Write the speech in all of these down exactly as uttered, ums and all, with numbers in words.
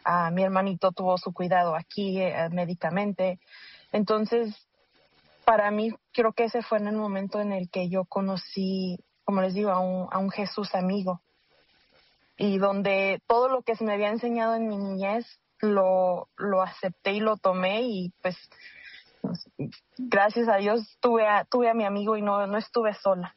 Uh, mi hermanito tuvo su cuidado aquí uh, médicamente. Entonces, para mí, creo que ese fue en el momento en el que yo conocí, como les digo, a un, a un Jesús amigo. Y donde todo lo que se me había enseñado en mi niñez, lo, lo acepté y lo tomé y pues gracias a Dios tuve a, tuve a mi amigo y no, no estuve sola.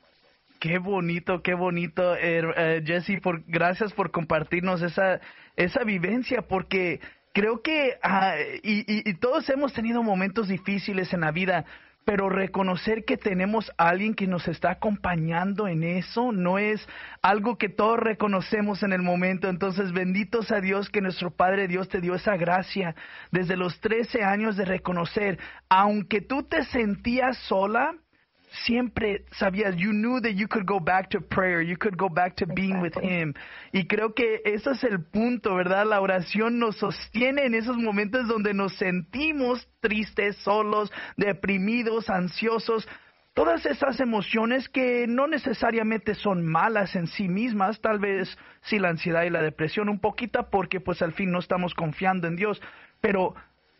Qué bonito, qué bonito, eh, eh, Jessie, por, gracias por compartirnos esa, esa vivencia, porque creo que, uh, y, y, y todos hemos tenido momentos difíciles en la vida, pero reconocer que tenemos a alguien que nos está acompañando en eso no es algo que todos reconocemos en el momento. Entonces, benditos a Dios que nuestro Padre Dios te dio esa gracia desde los trece años de reconocer, aunque tú te sentías sola, siempre sabías, you knew that you could go back to prayer, you could go back to being with Him. Y creo que ese es el punto, ¿verdad? La oración nos sostiene en esos momentos donde nos sentimos tristes, solos, deprimidos, ansiosos. Todas esas emociones que no necesariamente son malas en sí mismas, tal vez sí la ansiedad y la depresión un poquito, porque pues al fin no estamos confiando en Dios, pero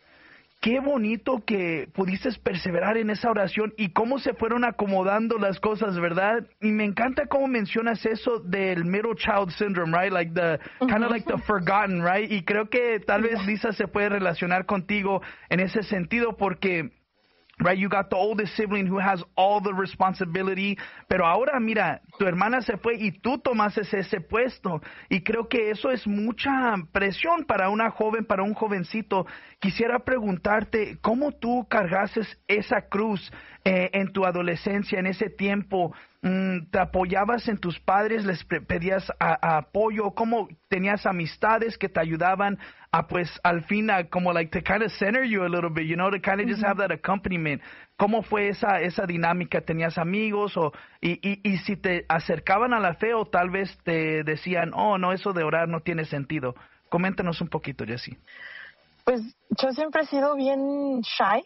qué bonito que pudiste perseverar en esa oración y cómo se fueron acomodando las cosas, ¿verdad? Y me encanta cómo mencionas eso del middle child syndrome, right? Like the, kind of like the forgotten, right? Y creo que tal vez Lisa se puede relacionar contigo en ese sentido porque, right, you got the oldest sibling who has all the responsibility, pero ahora mira, tu hermana se fue y tú tomaste ese puesto, y creo que eso es mucha presión para una joven, para un jovencito. Quisiera preguntarte, ¿cómo tú cargaste esa cruz eh, en tu adolescencia, en ese tiempo? ¿Te apoyabas en tus padres? ¿Les pedías a, a apoyo? ¿Cómo tenías amistades que te ayudaban a, pues, al fin, a, como, like, to kind of center you a little bit, you know, to kind of just have that accompaniment? ¿Cómo fue esa esa dinámica? ¿Tenías amigos? o y, y, y si te acercaban a la fe o tal vez te decían, oh, no, eso de orar no tiene sentido? Coméntanos un poquito, Jessie. Pues yo siempre he sido bien shy.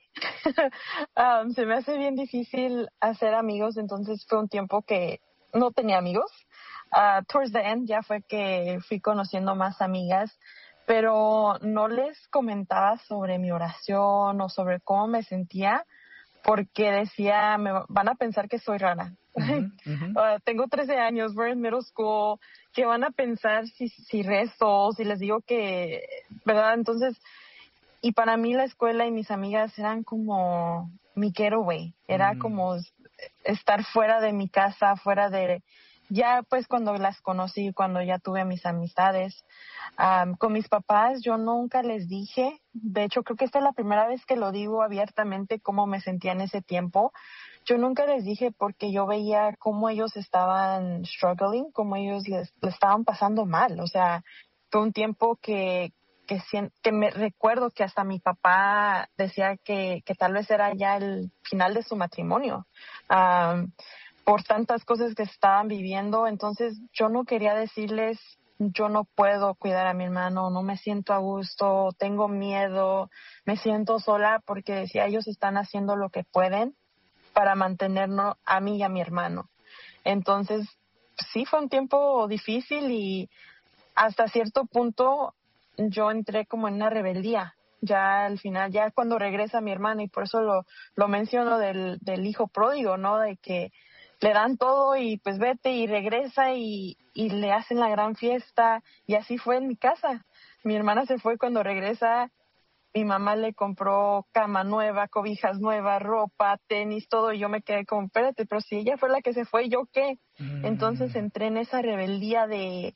um, se me hace bien difícil hacer amigos, entonces fue un tiempo que no tenía amigos. Uh, towards the end ya fue que fui conociendo más amigas, pero no les comentaba sobre mi oración o sobre cómo me sentía, porque decía, me van a pensar que soy rara. Uh-huh, uh-huh. Uh, tengo trece años, we're in middle school, ¿qué van a pensar si, si rezo, si les digo que, verdad? Entonces, y para mí la escuela y mis amigas eran como mi getaway, era mm. como estar fuera de mi casa, fuera de, ya pues cuando las conocí, cuando ya tuve mis amistades. Um, con mis papás yo nunca les dije, de hecho creo que esta es la primera vez que lo digo abiertamente, cómo me sentía en ese tiempo. Yo nunca les dije porque yo veía cómo ellos estaban struggling, cómo ellos les, les estaban pasando mal. O sea, fue un tiempo que que, que me recuerdo que hasta mi papá decía que, que tal vez era ya el final de su matrimonio, um, por tantas cosas que estaban viviendo. Entonces yo no quería decirles, yo no puedo cuidar a mi hermano, no me siento a gusto, tengo miedo, me siento sola, porque decía, ellos están haciendo lo que pueden para mantenernos a mí y a mi hermano. Entonces sí fue un tiempo difícil y hasta cierto punto yo entré como en una rebeldía, ya al final, ya cuando regresa mi hermana, y por eso lo, lo menciono del, del hijo pródigo, ¿no? De que le dan todo y pues vete y regresa y, y le hacen la gran fiesta, y así fue en mi casa. Mi hermana se fue, cuando regresa, mi mamá le compró cama nueva, cobijas nuevas, ropa, tenis, todo, y yo me quedé como, espérate, pero si ella fue la que se fue, ¿yo qué? Mm. Entonces entré en esa rebeldía de...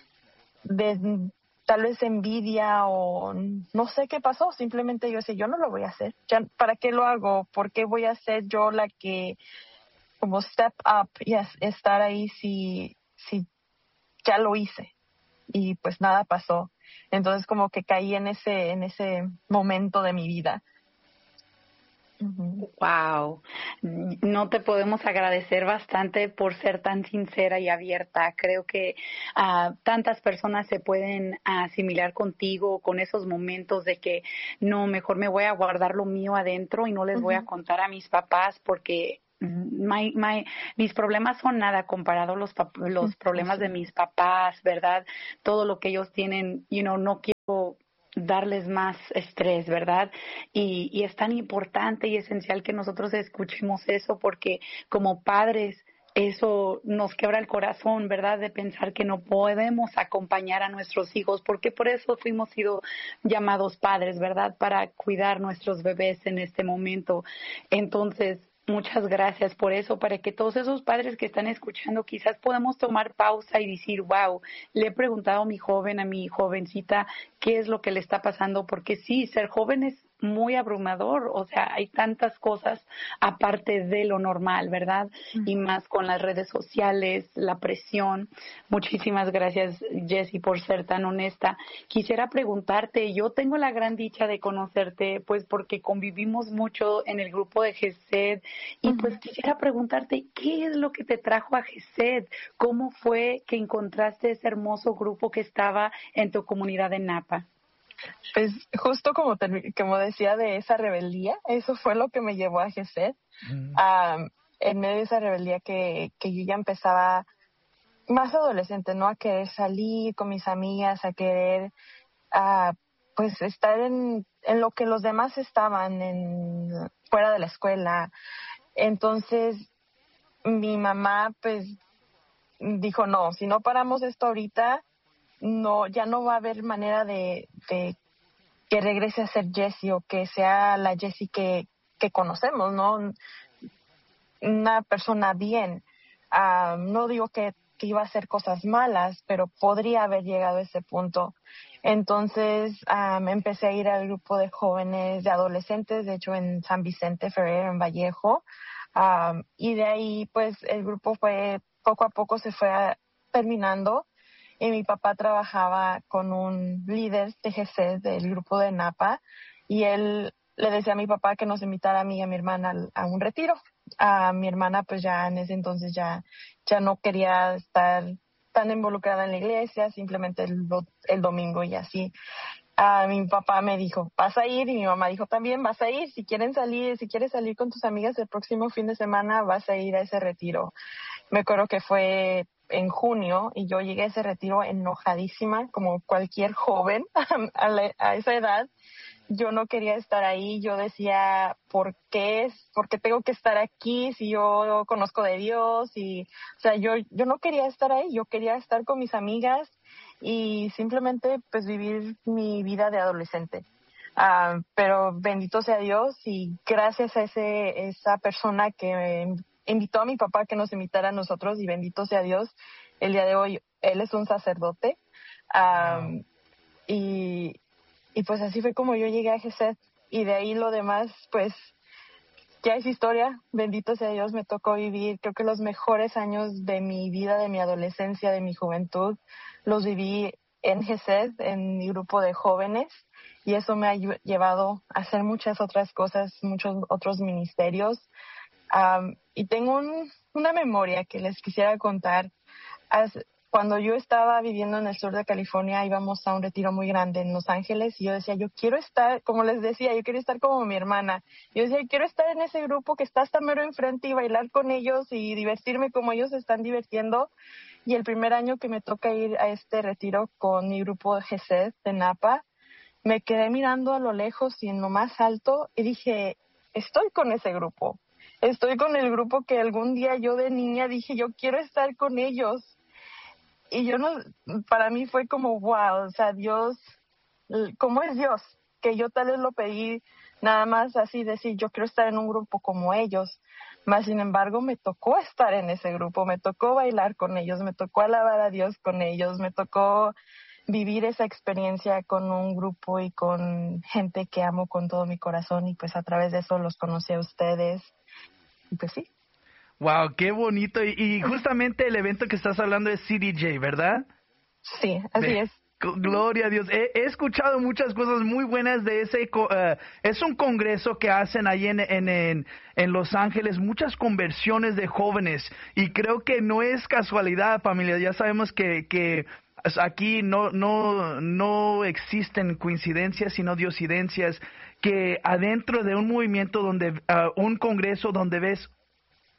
de tal vez envidia o no sé qué pasó, simplemente yo decía, yo no lo voy a hacer, ya, ¿para qué lo hago? ¿Por qué voy a ser yo la que como step up y estar ahí si, si ya lo hice? Y pues nada pasó. Entonces como que caí en ese, en ese momento de mi vida. Wow, no te podemos agradecer bastante por ser tan sincera y abierta. Creo que uh, tantas personas se pueden asimilar contigo con esos momentos de que no, mejor me voy a guardar lo mío adentro y no les uh-huh. voy a contar a mis papás porque My, my, mis problemas son nada comparado a los, los problemas de mis papás, ¿verdad? Todo lo que ellos tienen, you know, no quiero darles más estrés, ¿verdad? Y, y es tan importante y esencial que nosotros escuchemos eso porque como padres eso nos quebra el corazón, ¿verdad? De pensar que no podemos acompañar a nuestros hijos, porque por eso fuimos sido llamados padres, ¿verdad? Para cuidar nuestros bebés en este momento. Entonces, muchas gracias por eso, para que todos esos padres que están escuchando quizás podamos tomar pausa y decir, wow, le he preguntado a mi joven, a mi jovencita, qué es lo que le está pasando, porque sí, ser joven es muy abrumador, o sea, hay tantas cosas aparte de lo normal, ¿verdad? Y más con las redes sociales, la presión. Muchísimas gracias, Jessie, por ser tan honesta. Quisiera preguntarte, yo tengo la gran dicha de conocerte, pues porque convivimos mucho en el grupo de Gesed, y pues quisiera preguntarte, ¿qué es lo que te trajo a Gesed? ¿Cómo fue que encontraste ese hermoso grupo que estaba en tu comunidad en Napa? Pues justo como, te, como decía de esa rebeldía, eso fue lo que me llevó a Gesed. Mm. Um, en medio de esa rebeldía que, que yo ya empezaba más adolescente, ¿no? A querer salir con mis amigas, a querer uh, pues estar en, en lo que los demás estaban, en fuera de la escuela. Entonces mi mamá pues dijo, no, si no paramos esto ahorita, no, ya no va a haber manera de, de que regrese a ser Jessie o que sea la Jessie que, que conocemos, ¿no? Una persona bien. Uh, no digo que, que iba a hacer cosas malas, pero podría haber llegado a ese punto. Entonces um, empecé a ir al grupo de jóvenes, de adolescentes, de hecho en San Vicente Ferrer, en Vallejo. Um, y de ahí pues el grupo fue, poco a poco se fue a, terminando. Y mi papá trabajaba con un líder de Gesed del grupo de Napa y él le decía a mi papá que nos invitara a mí y a mi hermana a un retiro. A mi hermana pues ya en ese entonces ya, ya no quería estar tan involucrada en la iglesia, simplemente el, el domingo y así. A mi papá me dijo, vas a ir, y mi mamá dijo también, vas a ir, si quieren salir, si quieres salir con tus amigas el próximo fin de semana, vas a ir a ese retiro. Me acuerdo que fue en junio y yo llegué a ese retiro enojadísima, como cualquier joven a, la, a esa edad. Yo no quería estar ahí, yo decía, ¿por qué? ¿Por qué tengo que estar aquí si yo conozco de Dios? Y, o sea, yo, yo no quería estar ahí, yo quería estar con mis amigas y simplemente pues vivir mi vida de adolescente. Uh, pero bendito sea Dios y gracias a ese esa persona que me invitó a mi papá a que nos invitara a nosotros, y bendito sea Dios, el día de hoy él es un sacerdote. Um, wow. y, y pues así fue como yo llegué a Gesed, y de ahí lo demás pues ya es historia. Bendito sea Dios, me tocó vivir creo que los mejores años de mi vida, de mi adolescencia, de mi juventud, los viví en Gesed, en mi grupo de jóvenes, y eso me ha llevado a hacer muchas otras cosas, muchos otros ministerios. Um, y tengo un, una memoria que les quisiera contar. As, cuando yo estaba viviendo en el sur de California, íbamos a un retiro muy grande en Los Ángeles, y yo decía, yo quiero estar, como les decía, yo quiero estar como mi hermana. Yo decía, quiero estar en ese grupo que está hasta mero enfrente y bailar con ellos y divertirme como ellos se están divirtiendo. Y el primer año que me toca ir a este retiro con mi grupo de Gesed de Napa, me quedé mirando a lo lejos y en lo más alto y dije, estoy con ese grupo. Estoy con el grupo que algún día yo de niña dije, yo quiero estar con ellos. Y yo no, para mí fue como, wow, o sea, Dios, ¿cómo es Dios? Que yo tal vez lo pedí nada más así, decir, yo quiero estar en un grupo como ellos. Mas, sin embargo, me tocó estar en ese grupo, me tocó bailar con ellos, me tocó alabar a Dios con ellos, me tocó vivir esa experiencia con un grupo y con gente que amo con todo mi corazón, y pues a través de eso los conocí a ustedes. Y pues sí. Wow, qué bonito. Y, y justamente el evento que estás hablando es C D J, ¿verdad? Sí, así de, es. Gloria a Dios. He, he escuchado muchas cosas muy buenas de ese. Uh, es un congreso que hacen ahí en, en, en, en Los Ángeles, muchas conversiones de jóvenes. Y creo que no es casualidad, familia. Ya sabemos que, que aquí no, no, no existen coincidencias, sino diosidencias. Que adentro de un movimiento donde, uh, un congreso donde ves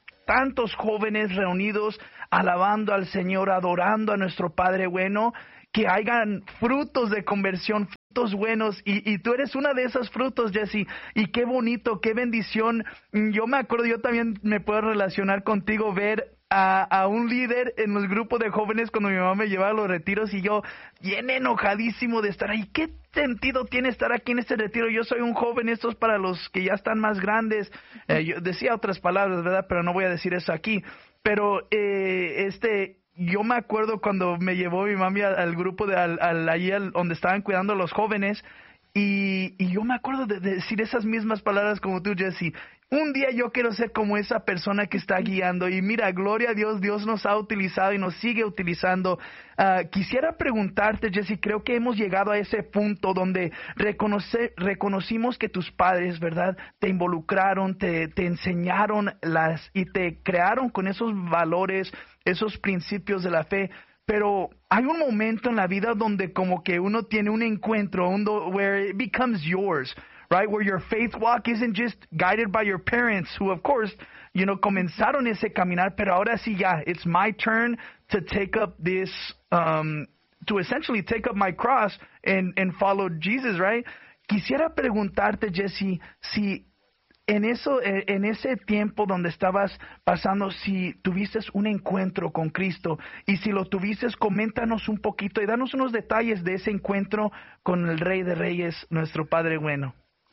tantos jóvenes reunidos, alabando al Señor, adorando a nuestro Padre bueno, que hayan frutos de conversión, frutos buenos, y, y tú eres una de esos frutos, Jesse, y qué bonito, qué bendición. Yo me acuerdo, yo también me puedo relacionar contigo, ver a, a un líder en los grupos de jóvenes cuando mi mamá me llevaba a los retiros y yo bien enojadísimo de estar ahí. ¿Qué sentido tiene estar aquí en este retiro? Yo soy un joven, esto es para los que ya están más grandes. Eh, yo decía otras palabras, ¿verdad? Pero no voy a decir eso aquí. Pero eh, este... yo me acuerdo cuando me llevó mi mami al, al grupo, de al, al, allí al, donde estaban cuidando a los jóvenes, y, y yo me acuerdo de, de decir esas mismas palabras como tú, Jesse. Un día yo quiero ser como esa persona que está guiando, y mira, gloria a Dios, Dios nos ha utilizado y nos sigue utilizando. Uh, quisiera preguntarte, Jesse, creo que hemos llegado a ese punto donde reconoce, reconocimos que tus padres, ¿verdad?, te involucraron, te, te enseñaron las y te crearon con esos valores, esos principios de la fe. Pero hay un momento en la vida donde como que uno tiene un encuentro, un do, where it becomes yours, right? Where your faith walk isn't just guided by your parents, who of course, you know, comenzaron ese caminar, pero ahora sí ya, it's my turn to take up this, um, to essentially take up my cross and, and follow Jesus, right? Quisiera preguntarte, Jesse, si en eso, en ese tiempo donde estabas pasando, si tuviste un encuentro con Cristo, y si lo tuviste, coméntanos un poquito y danos unos detalles de ese encuentro con el Rey de Reyes, nuestro Padre bueno.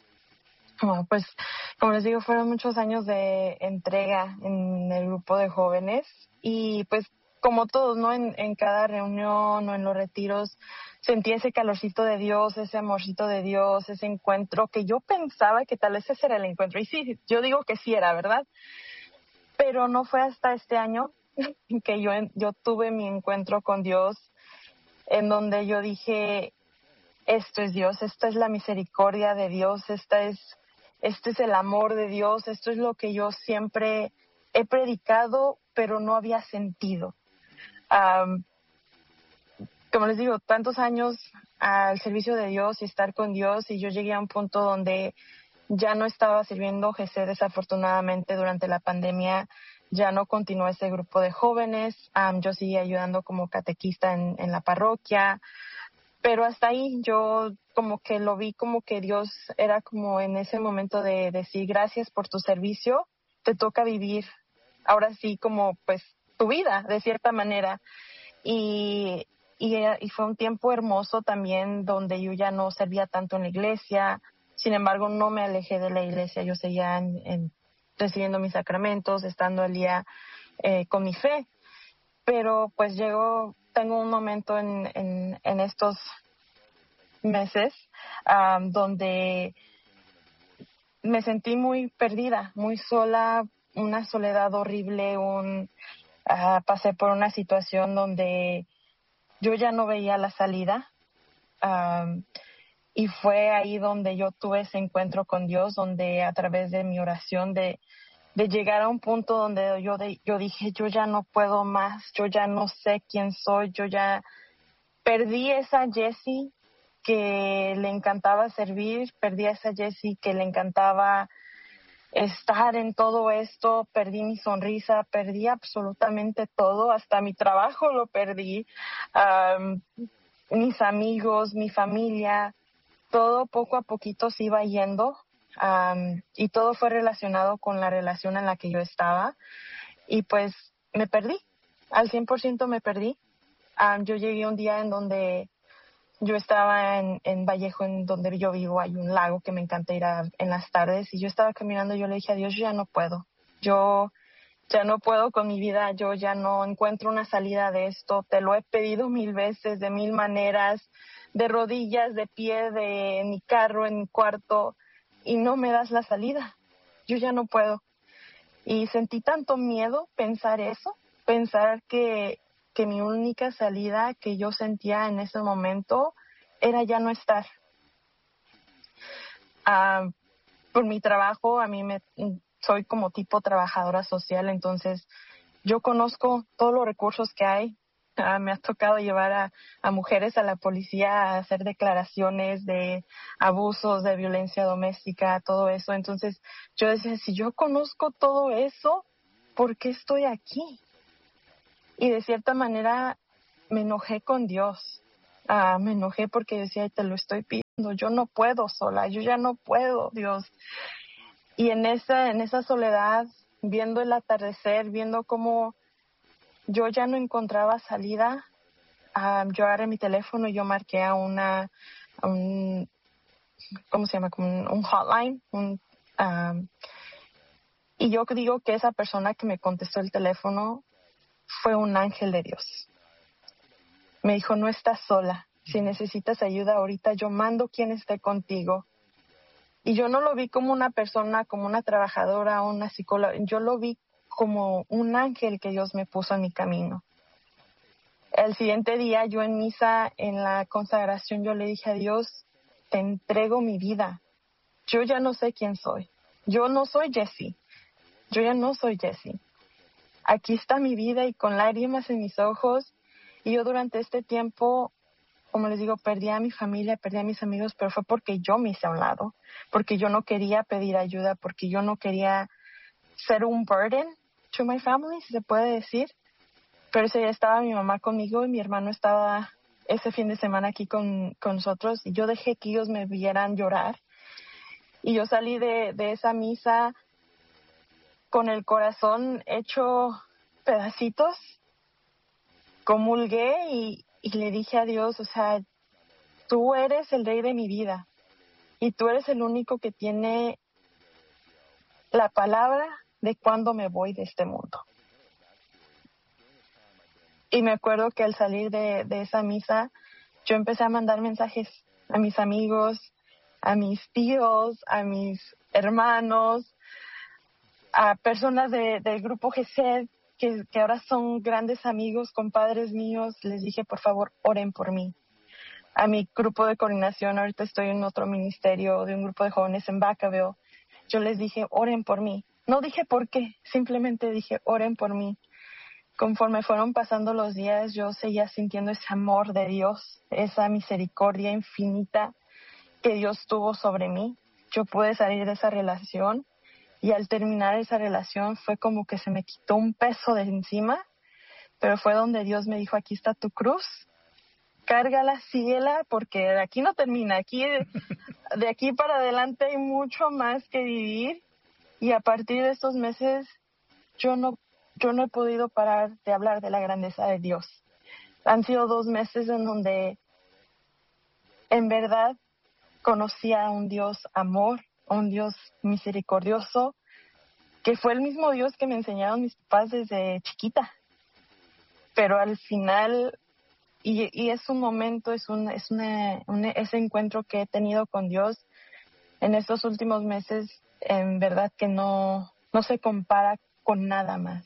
Bueno, pues, como les digo, fueron muchos años de entrega en el grupo de jóvenes, y pues, como todos, ¿no? En, en cada reunión o en los retiros, sentí ese calorcito de Dios, ese amorcito de Dios, ese encuentro que yo pensaba que tal vez ese era el encuentro. Y sí, yo digo que sí era, ¿verdad? Pero no fue hasta este año que yo, yo tuve mi encuentro con Dios, en donde yo dije, esto es Dios, esta es la misericordia de Dios, esta es, este es el amor de Dios, esto es lo que yo siempre he predicado, pero no había sentido. Um, como les digo, tantos años al servicio de Dios y estar con Dios, y yo llegué a un punto donde ya no estaba sirviendo G C, desafortunadamente, durante la pandemia. Ya no continuó ese grupo de jóvenes. Um, yo seguí ayudando como catequista en, en la parroquia, pero hasta ahí yo como que lo vi como que Dios era como en ese momento de decir, gracias por tu servicio, te toca vivir ahora sí como pues tu vida, de cierta manera. Y, y, y fue un tiempo hermoso también, donde yo ya no servía tanto en la iglesia. Sin embargo, no me alejé de la iglesia, yo seguía en, en, recibiendo mis sacramentos, estando al día eh, con mi fe. Pero pues llegó, tengo un momento en, en, en estos meses um, donde me sentí muy perdida, muy sola, una soledad horrible, un... Uh, pasé por una situación donde yo ya no veía la salida, um, y fue ahí donde yo tuve ese encuentro con Dios, donde a través de mi oración, de, de llegar a un punto donde yo, de, yo dije, yo ya no puedo más, yo ya no sé quién soy, yo ya perdí esa Jessie que le encantaba servir, perdí a esa Jessie que le encantaba estar en todo esto, perdí mi sonrisa, perdí absolutamente todo, hasta mi trabajo lo perdí, um, mis amigos, mi familia, todo poco a poquito se iba yendo, um, y todo fue relacionado con la relación en la que yo estaba, y pues me perdí, al cien por ciento me perdí. Um, yo llegué un día en donde yo estaba en, en Vallejo, en donde yo vivo, hay un lago que me encanta ir a, en las tardes, y yo estaba caminando y yo le dije a Dios, yo ya no puedo, yo ya no puedo con mi vida, yo ya no encuentro una salida de esto, te lo he pedido mil veces, de mil maneras, de rodillas, de pie, de en mi carro, en mi cuarto, y no me das la salida, yo ya no puedo. Y sentí tanto miedo pensar eso, pensar que que mi única salida que yo sentía en ese momento era ya no estar. Uh, por mi trabajo, a mí me soy como tipo trabajadora social, entonces yo conozco todos los recursos que hay. Uh, me ha tocado llevar a, a mujeres a la policía a hacer declaraciones de abusos, de violencia doméstica, todo eso. Entonces yo decía, si yo conozco todo eso, ¿por qué estoy aquí? Y de cierta manera me enojé con Dios. Ah, me enojé porque decía, te lo estoy pidiendo, yo no puedo sola, yo ya no puedo, Dios. Y en esa, en esa soledad, viendo el atardecer, viendo cómo yo ya no encontraba salida, uh, yo agarré mi teléfono y yo marqué a una, a un, ¿cómo se llama? Como un, un hotline. Un, um, y yo digo que esa persona que me contestó el teléfono fue un ángel de Dios. Me dijo, no estás sola. Si necesitas ayuda ahorita, yo mando quien esté contigo. Y yo no lo vi como una persona, como una trabajadora, una psicóloga. Yo lo vi como un ángel que Dios me puso en mi camino. El siguiente día, yo en misa, en la consagración, yo le dije a Dios, te entrego mi vida. Yo ya no sé quién soy. Yo no soy Jessie. Yo ya no soy Jessie. Aquí está mi vida y con lágrimas en mis ojos. Y yo durante este tiempo, como les digo, perdí a mi familia, perdí a mis amigos, pero fue porque yo me hice a un lado, porque yo no quería pedir ayuda, porque yo no quería ser un burden to my family, si se puede decir. Pero ese día estaba mi mamá conmigo y mi hermano estaba ese fin de semana aquí con, con nosotros y yo dejé que ellos me vieran llorar. Y yo salí de, de esa misa con el corazón hecho pedacitos, comulgué y, y le dije a Dios, o sea, tú eres el rey de mi vida y tú eres el único que tiene la palabra de cuándo me voy de este mundo. Y me acuerdo que al salir de, de esa misa, yo empecé a mandar mensajes a mis amigos, a mis tíos, a mis hermanos, a personas de, del grupo G C, que, que ahora son grandes amigos, compadres míos. Les dije, por favor, oren por mí. A mi grupo de coordinación, ahorita estoy en otro ministerio de un grupo de jóvenes en Vacaville. Yo les dije, oren por mí. No dije por qué, simplemente dije, oren por mí. Conforme fueron pasando los días, yo seguía sintiendo ese amor de Dios, esa misericordia infinita que Dios tuvo sobre mí. Yo pude salir de esa relación y al terminar esa relación fue como que se me quitó un peso de encima, pero fue donde Dios me dijo, aquí está tu cruz, cárgala, síguela, porque de aquí no termina, aquí de aquí para adelante hay mucho más que vivir. Y a partir de estos meses yo no yo no he podido parar de hablar de la grandeza de Dios. Han sido dos meses en donde en verdad conocí a un Dios amor, a un Dios misericordioso, que fue el mismo Dios que me enseñaron mis papás desde chiquita. Pero al final, y, y es un momento, es un, es una, un, ese encuentro que he tenido con Dios en estos últimos meses, en verdad que no, no se compara con nada más.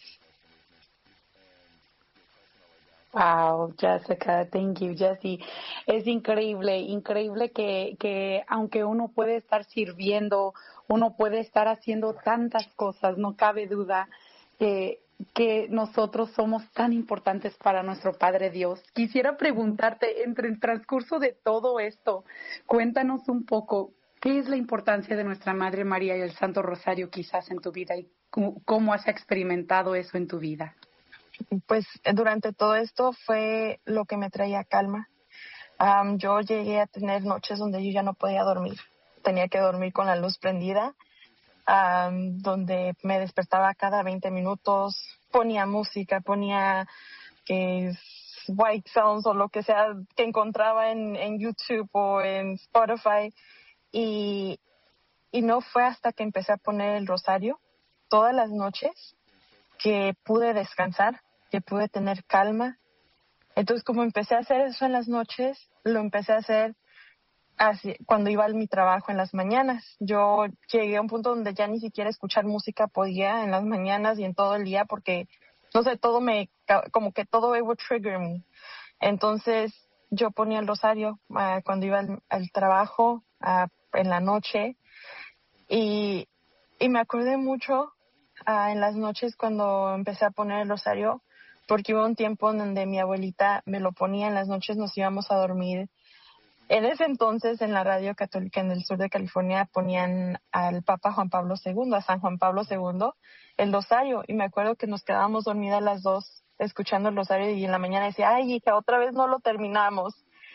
Wow, Jessica, thank you, Jessie. Es increíble, increíble que, que aunque uno puede estar sirviendo, uno puede estar haciendo tantas cosas, no cabe duda que, que nosotros somos tan importantes para nuestro Padre Dios. Quisiera preguntarte, entre el transcurso de todo esto, cuéntanos un poco, ¿qué es la importancia de nuestra Madre María y el Santo Rosario quizás en tu vida y cómo, cómo has experimentado eso en tu vida? Pues durante todo esto fue lo que me traía calma. Um, yo llegué a tener noches donde yo ya no podía dormir. Tenía que dormir con la luz prendida, um, donde me despertaba cada veinte minutos, ponía música, ponía que white sounds o lo que sea que encontraba en, en YouTube o en Spotify. Y, y no fue hasta que empecé a poner el rosario todas las noches que pude descansar, que pude tener calma. Entonces, como empecé a hacer eso en las noches, lo empecé a hacer así, cuando iba a mi trabajo en las mañanas. Yo llegué a un punto donde ya ni siquiera escuchar música podía en las mañanas y en todo el día porque, no sé, todo me, como que todo it would trigger me. Entonces, yo ponía el rosario uh, cuando iba al, al trabajo uh, en la noche y, y me acordé mucho uh, en las noches cuando empecé a poner el rosario, porque hubo un tiempo en donde mi abuelita me lo ponía en las noches, nos íbamos a dormir. En ese entonces, en la radio católica en el sur de California, ponían al Papa Juan Pablo segundo, a San Juan Pablo segundo, el rosario. Y me acuerdo que nos quedábamos dormidas las dos escuchando el rosario y en la mañana decía, ay, hija, otra vez no lo terminamos.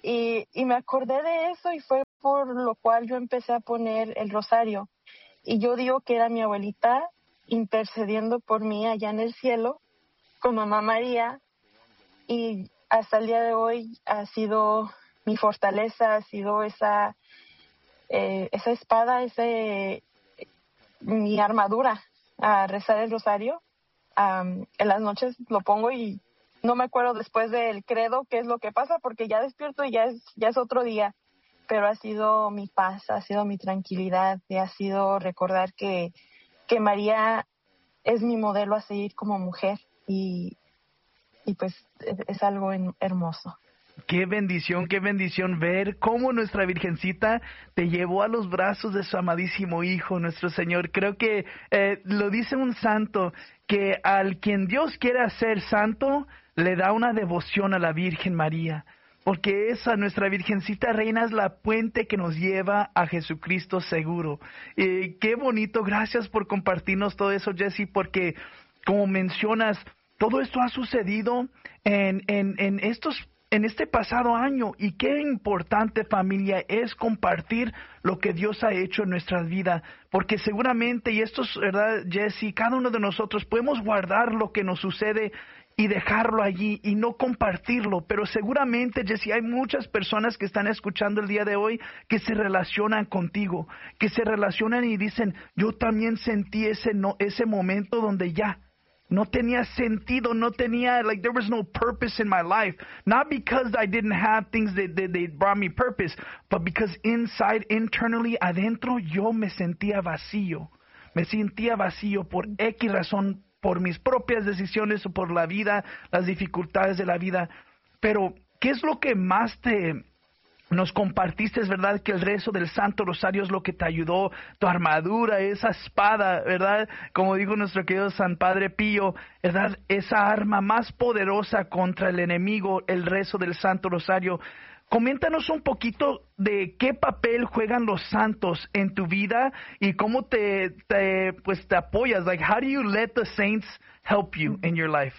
y, y me acordé de eso y fue por lo cual yo empecé a poner el rosario. Y yo digo que era mi abuelita intercediendo por mí allá en el cielo con Mamá María, y hasta el día de hoy ha sido mi fortaleza, ha sido esa, eh, esa espada, ese, mi armadura a rezar el rosario. Um, en las noches lo pongo y no me acuerdo después del credo qué es lo que pasa porque ya despierto y ya es, ya es otro día. Pero ha sido mi paz, ha sido mi tranquilidad y ha sido recordar que, que María es mi modelo a seguir como mujer y, y pues es, es algo en, hermoso. Qué bendición, qué bendición ver cómo nuestra Virgencita te llevó a los brazos de su amadísimo Hijo, nuestro Señor. Creo que eh, lo dice un santo, que al quien Dios quiere hacer santo, le da una devoción a la Virgen María. Porque esa, nuestra Virgencita Reina, es la puente que nos lleva a Jesucristo seguro. Eh, qué bonito, gracias por compartirnos todo eso, Jessie, porque como mencionas, todo esto ha sucedido en, en, en estos en este pasado año, y qué importante, familia, es compartir lo que Dios ha hecho en nuestras vidas, porque seguramente, y esto es verdad, Jessie, cada uno de nosotros podemos guardar lo que nos sucede y dejarlo allí y no compartirlo, pero seguramente, Jessie, hay muchas personas que están escuchando el día de hoy que se relacionan contigo, que se relacionan y dicen, yo también sentí ese, no, ese momento donde ya no tenía sentido, no tenía, like, there was no purpose in my life. Not because I didn't have things that, that, that brought me purpose, but because inside, internally, adentro, yo me sentía vacío. Me sentía vacío por X razón, por mis propias decisiones o por la vida, las dificultades de la vida. Pero, ¿qué es lo que más te... Nos compartiste, es verdad, que el rezo del Santo Rosario es lo que te ayudó, tu armadura, esa espada, ¿verdad? Como dijo nuestro querido San Padre Pío, ¿verdad? Esa arma más poderosa contra el enemigo, el rezo del Santo Rosario. Coméntanos un poquito de qué papel juegan los santos en tu vida y cómo te, te, pues, te apoyas. Like, how do you let the saints help you in your life?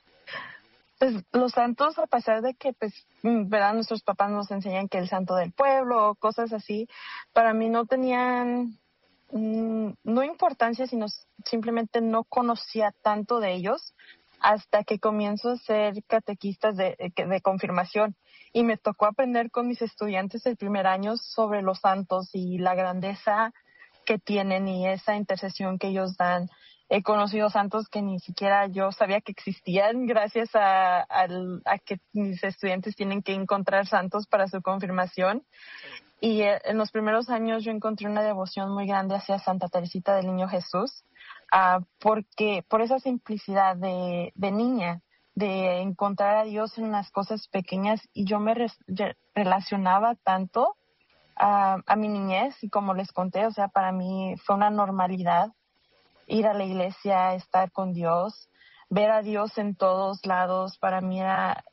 Pues los santos, a pesar de que, pues, verdad, nuestros papás nos enseñan que el santo del pueblo, cosas así, para mí no tenían, mmm, no importancia, sino simplemente no conocía tanto de ellos hasta que comienzo a ser catequistas de, de confirmación. Y me tocó aprender con mis estudiantes el primer año sobre los santos y la grandeza que tienen y esa intercesión que ellos dan. He conocido santos que ni siquiera yo sabía que existían gracias a, a, a que mis estudiantes tienen que encontrar santos para su confirmación. Y en los primeros años yo encontré una devoción muy grande hacia Santa Teresita del Niño Jesús, uh, porque por esa simplicidad de, de niña, de encontrar a Dios en las cosas pequeñas, y yo me re, re, relacionaba tanto uh, a mi niñez, y como les conté, o sea, para mí fue una normalidad ir a la iglesia, estar con Dios, ver a Dios en todos lados. Para mí era,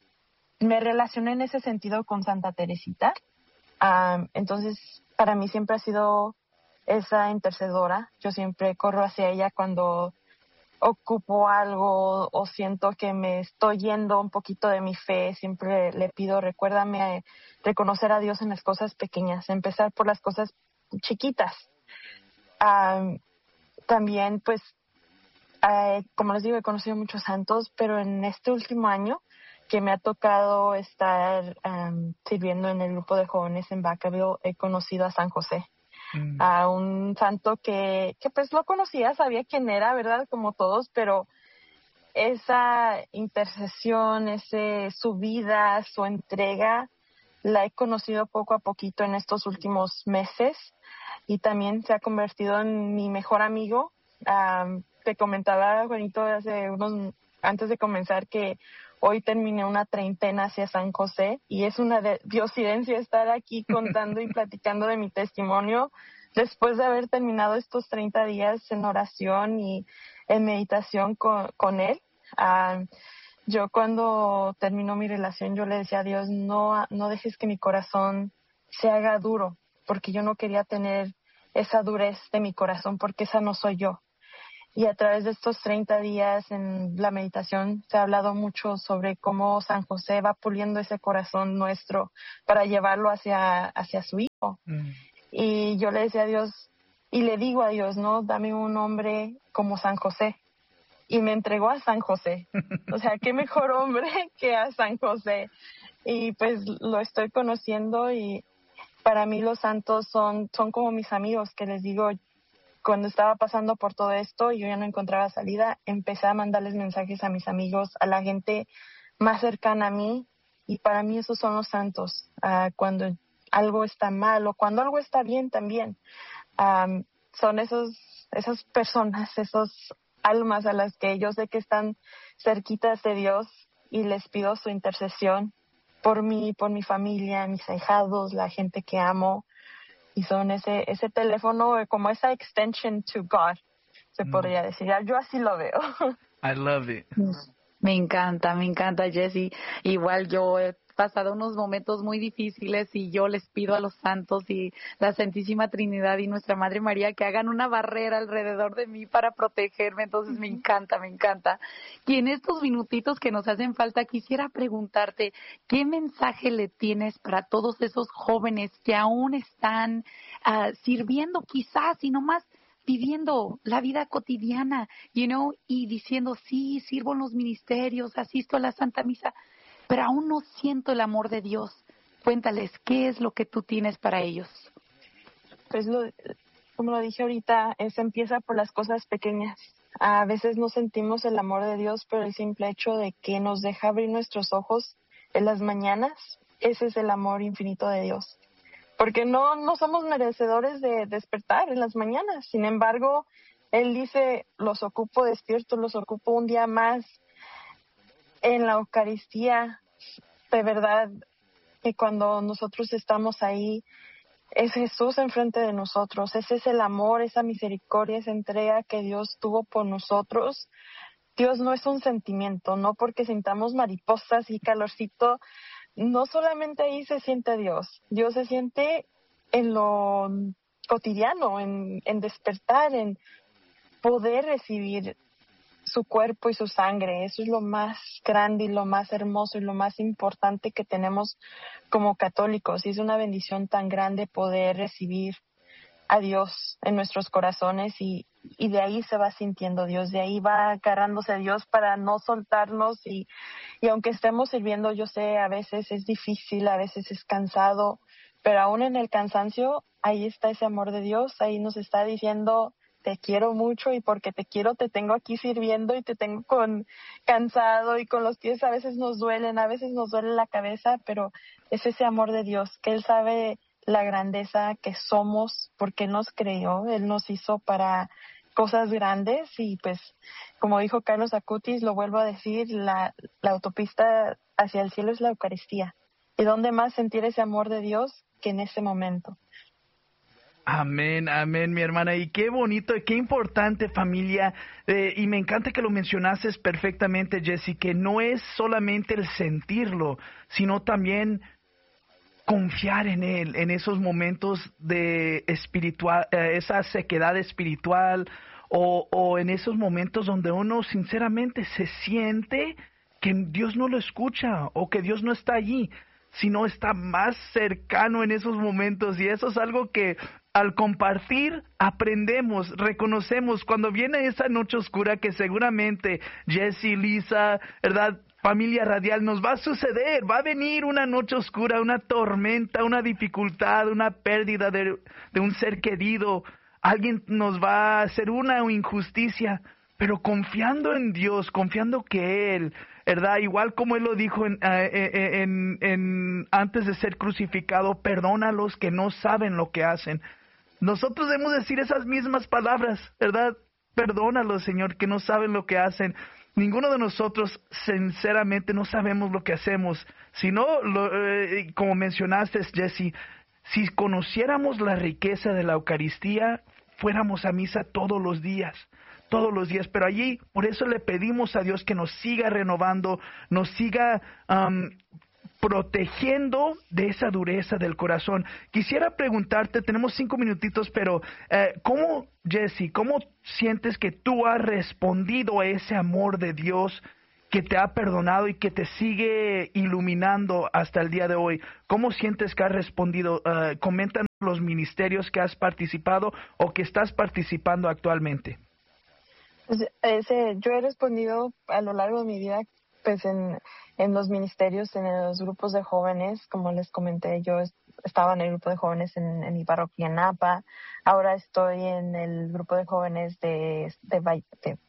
me relacioné en ese sentido con Santa Teresita. Um, entonces, para mí siempre ha sido esa intercedora. Yo siempre corro hacia ella cuando ocupo algo o siento que me estoy yendo un poquito de mi fe. Siempre le pido, recuérdame a reconocer a Dios en las cosas pequeñas, empezar por las cosas chiquitas. Um, También, pues, eh, como les digo, he conocido muchos santos, pero en este último año que me ha tocado estar um, sirviendo en el grupo de jóvenes en Vacaville, he conocido a San José, mm. a un santo que, que pues lo conocía, sabía quién era, ¿verdad? Como todos, pero esa intercesión, ese, su vida, su entrega, la he conocido poco a poquito en estos últimos meses. Y también se ha convertido en mi mejor amigo. Um, te comentaba, Juanito, hace unos, antes de comenzar, que hoy terminé una treintena hacia San José, y es una de, diosidencia estar aquí contando y platicando de mi testimonio después de haber terminado estos treinta días en oración y en meditación con, con él. Um, yo cuando terminó mi relación, yo le decía a Dios, no, no dejes que mi corazón se haga duro, porque yo no quería tener esa durez de mi corazón, porque esa no soy yo. Y a través de estos treinta días en la meditación se ha hablado mucho sobre cómo San José va puliendo ese corazón nuestro para llevarlo hacia, hacia su hijo. Mm. Y yo le decía a Dios, y le digo a Dios, ¿no? Dame un hombre como San José. Y me entregó a San José. O sea, qué mejor hombre que a San José. Y pues lo estoy conociendo y para mí los santos son, son como mis amigos, que les digo, cuando estaba pasando por todo esto y yo ya no encontraba salida, empecé a mandarles mensajes a mis amigos, a la gente más cercana a mí, y para mí esos son los santos. Uh, cuando algo está mal o cuando algo está bien también, um, son esos, esas personas, esos almas a las que yo sé que están cerquitas de Dios y les pido su intercesión por mí, por mi familia, mis ahijados, la gente que amo. Y son ese ese teléfono como esa extension to God, se mm. podría decir. Yo así lo veo. I love it. Me encanta, me encanta, Jessie. Igual yo he pasado unos momentos muy difíciles y yo les pido a los santos y la Santísima Trinidad y Nuestra Madre María que hagan una barrera alrededor de mí para protegerme. Entonces me encanta, me encanta. Y en estos minutitos que nos hacen falta, quisiera preguntarte, ¿qué mensaje le tienes para todos esos jóvenes que aún están uh, sirviendo quizás y nomás viviendo la vida cotidiana, you know, y diciendo, sí, sirvo en los ministerios, asisto a la Santa Misa, pero aún no siento el amor de Dios? Cuéntales, ¿qué es lo que tú tienes para ellos? Pues, lo, como lo dije ahorita, es empieza por las cosas pequeñas. A veces no sentimos el amor de Dios, pero el simple hecho de que nos deja abrir nuestros ojos en las mañanas, ese es el amor infinito de Dios. Porque no, no somos merecedores de despertar en las mañanas. Sin embargo, Él dice, los ocupo despiertos, los ocupo un día más en la Eucaristía. De verdad, que cuando nosotros estamos ahí, es Jesús enfrente de nosotros. Ese es el amor, esa misericordia, esa entrega que Dios tuvo por nosotros. Dios no es un sentimiento, no porque sintamos mariposas y calorcito. No solamente ahí se siente Dios. Dios se siente en lo cotidiano, en, en despertar, en poder recibir su cuerpo y su sangre. Eso es lo más grande y lo más hermoso y lo más importante que tenemos como católicos. Y es una bendición tan grande poder recibir a Dios en nuestros corazones y, y de ahí se va sintiendo Dios, de ahí va agarrándose a Dios para no soltarnos y, y aunque estemos sirviendo, yo sé, a veces es difícil, a veces es cansado, pero aún en el cansancio, ahí está ese amor de Dios, ahí nos está diciendo, te quiero mucho y porque te quiero te tengo aquí sirviendo y te tengo con cansado y con los pies a veces nos duelen, a veces nos duele la cabeza, pero es ese amor de Dios que Él sabe la grandeza que somos porque Él nos creó, Él nos hizo para cosas grandes y pues como dijo Carlos Acutis, lo vuelvo a decir, la, la autopista hacia el cielo es la Eucaristía. ¿Y dónde más sentir ese amor de Dios que en ese momento? Amén, amén, mi hermana. Y qué bonito y qué importante, familia. Eh, y me encanta que lo mencionaste perfectamente, Jessie, que no es solamente el sentirlo, sino también confiar en Él, en esos momentos de espiritual, eh, esa sequedad espiritual, o, o en esos momentos donde uno sinceramente se siente que Dios no lo escucha o que Dios no está allí, sino está más cercano en esos momentos. Y eso es algo que al compartir aprendemos, reconocemos cuando viene esa noche oscura que seguramente Jessie, Lisa, ¿verdad?, familia radial, nos va a suceder, va a venir una noche oscura, una tormenta, una dificultad, una pérdida de, de un ser querido, alguien nos va a hacer una injusticia, pero confiando en Dios, confiando que Él, ¿verdad? Igual como Él lo dijo en, en, en, en, antes de ser crucificado, perdónalos que no saben lo que hacen. Nosotros debemos decir esas mismas palabras, ¿verdad? Perdónalos, Señor, que no saben lo que hacen. Ninguno de nosotros, sinceramente, no sabemos lo que hacemos. Si no, lo, eh, como mencionaste, Jessie, si conociéramos la riqueza de la Eucaristía, fuéramos a misa todos los días, todos los días. Pero allí, por eso le pedimos a Dios que nos siga renovando, nos siga um, protegiendo de esa dureza del corazón. Quisiera preguntarte, tenemos cinco minutitos, pero eh, ¿cómo, Jessie, cómo sientes que tú has respondido a ese amor de Dios que te ha perdonado y que te sigue iluminando hasta el día de hoy? ¿Cómo sientes que has respondido? Uh, coméntanos los ministerios que has participado o que estás participando actualmente. Pues, ese, yo he respondido a lo largo de mi vida, pues en, en los ministerios, en los grupos de jóvenes, como les comenté, yo estaba en el grupo de jóvenes en, en mi parroquia en Napa, ahora estoy en el grupo de jóvenes de, de, de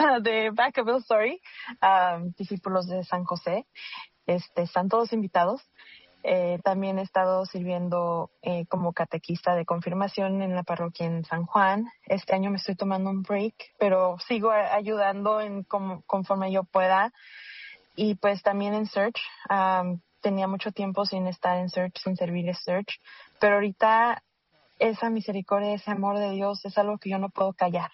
de Vacaville, sorry, um, discípulos de San José. Este, están todos invitados. Eh, también he estado sirviendo eh, como catequista de confirmación en la parroquia en San Juan. Este año me estoy tomando un break, pero sigo a- ayudando en como, conforme yo pueda. Y pues también en Search. Um, tenía mucho tiempo sin estar en Search, sin servir en Search. Pero ahorita esa misericordia, ese amor de Dios es algo que yo no puedo callar.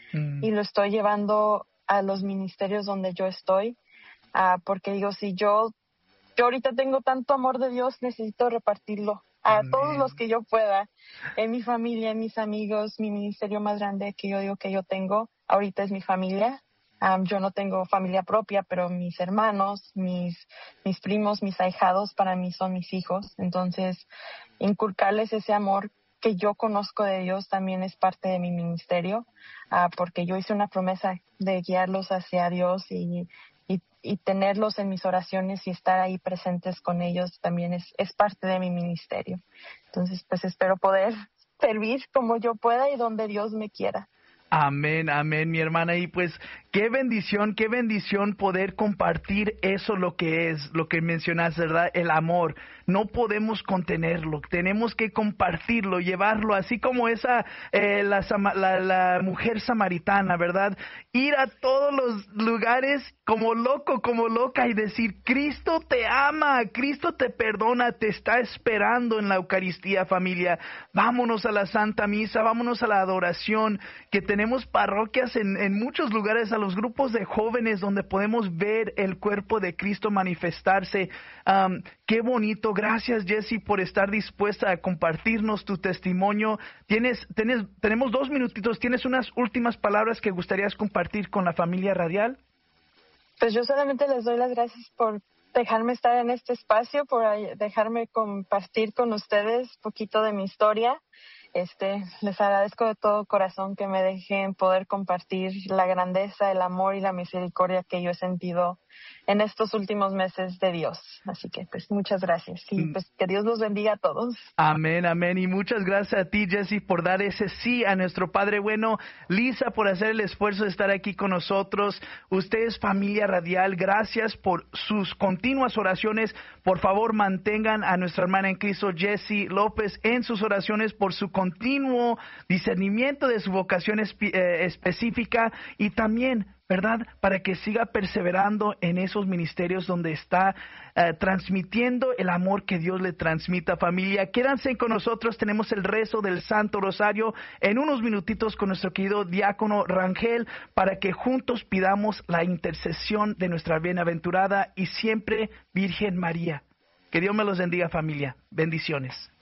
Y lo estoy llevando a los ministerios donde yo estoy, uh, porque digo, si yo, yo ahorita tengo tanto amor de Dios, necesito repartirlo a Amén. todos los que yo pueda, en mi familia, en mis amigos. Mi ministerio más grande que yo digo que yo tengo ahorita es mi familia. Um, yo no tengo familia propia, pero mis hermanos, mis, mis primos, mis ahijados, para mí son mis hijos. Entonces, inculcarles ese amor que yo conozco de Dios también es parte de mi ministerio, uh, porque yo hice una promesa de guiarlos hacia Dios y, y, y tenerlos en mis oraciones y estar ahí presentes con ellos también es, es parte de mi ministerio. Entonces, pues espero poder servir como yo pueda y donde Dios me quiera. Amén, amén, mi hermana. Y pues, qué bendición, qué bendición poder compartir eso, lo que es, lo que mencionas, ¿verdad? El amor. No podemos contenerlo, tenemos que compartirlo, llevarlo, así como esa, eh, la, la, la mujer samaritana, ¿verdad? Ir a todos los lugares como loco, como loca y decir, Cristo te ama, Cristo te perdona, te está esperando en la Eucaristía, familia. Vámonos a la Santa Misa, vámonos a la adoración, que tenemos parroquias en, en muchos lugares, a los grupos de jóvenes donde podemos ver el cuerpo de Cristo manifestarse. Um, qué bonito. Gracias, Jessie, por estar dispuesta a compartirnos tu testimonio. Tienes, tienes, tenemos dos minutitos. ¿Tienes unas últimas palabras que gustarías compartir con la familia radial? Pues yo solamente les doy las gracias por dejarme estar en este espacio, por dejarme compartir con ustedes un poquito de mi historia. Este, les agradezco de todo corazón que me dejen poder compartir la grandeza, el amor y la misericordia que yo he sentido en estos últimos meses de Dios. Así que, pues, muchas gracias. Y, pues, que Dios los bendiga a todos. Amén, amén. Y muchas gracias a ti, Jessie, por dar ese sí a nuestro Padre bueno. Lisa, por hacer el esfuerzo de estar aquí con nosotros. Ustedes, familia radial, gracias por sus continuas oraciones. Por favor, mantengan a nuestra hermana en Cristo, Jessie López, en sus oraciones por su continuo discernimiento de su vocación espe- eh, específica y también, ¿verdad?, para que siga perseverando en esos ministerios donde está eh, transmitiendo el amor que Dios le transmita. Familia, quédense con nosotros, tenemos el rezo del Santo Rosario en unos minutitos con nuestro querido diácono Rangel, para que juntos pidamos la intercesión de nuestra bienaventurada y siempre Virgen María. Que Dios me los bendiga, familia. Bendiciones.